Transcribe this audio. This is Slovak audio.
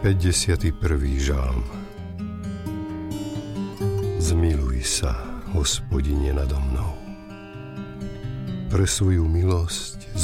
51. žalm. Zmiluj sa, Hospodine, nado mnou. Pre svoju milosť